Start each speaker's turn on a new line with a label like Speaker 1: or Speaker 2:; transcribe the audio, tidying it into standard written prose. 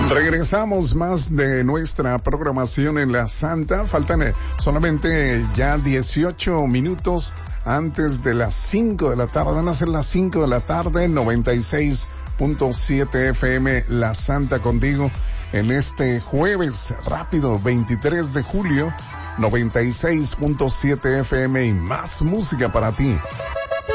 Speaker 1: Regresamos más de nuestra programación en La Santa. Faltan solamente ya 18 minutos antes de las 5 de la tarde. Van a ser las 5 de la tarde, 96.7 FM La Santa contigo en este jueves rápido, 23 de julio, 96.7 FM y más música para ti.